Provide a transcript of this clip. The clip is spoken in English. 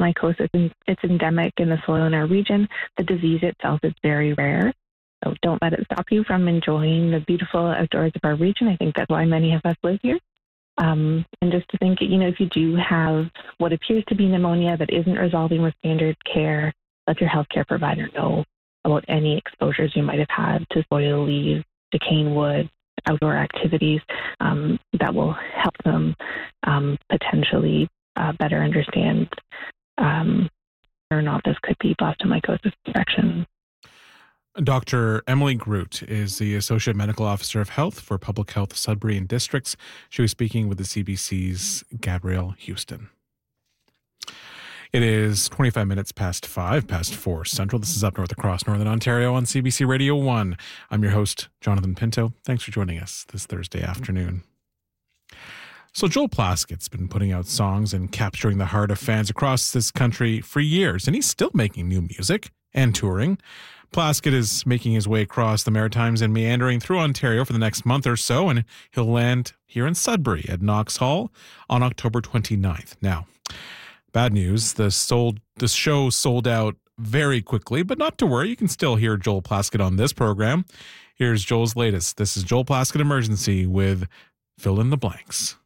Blastomycosis, it's endemic in the soil in our region. The disease itself is very rare. So don't let it stop you from enjoying the beautiful outdoors of our region. I think that's why many of us live here. And just to think, if you do have what appears to be pneumonia that isn't resolving with standard care, let your healthcare provider know about any exposures you might have had to soil leaves, decaying wood, outdoor activities. That will help them potentially better understand whether or not this could be blastomycosis infection. Dr. Emily Groot is the Associate Medical Officer of Health for Public Health Sudbury and Districts. She was speaking with the CBC's Gabrielle Houston. It is 25 minutes past 4 Central. This is Up North across Northern Ontario on CBC Radio 1. I'm your host, Jonathan Pinto. Thanks for joining us this Thursday afternoon. So Joel Plaskett's been putting out songs and capturing the heart of fans across this country for years, and he's still making new music and touring. Plaskett is making his way across the Maritimes and meandering through Ontario for the next month or so, and he'll land here in Sudbury at Knox Hall on October 29th. Now, bad news, the show sold out very quickly, but not to worry, you can still hear Joel Plaskett on this program. Here's Joel's latest. This is Joel Plaskett Emergency with Fill in the Blanks.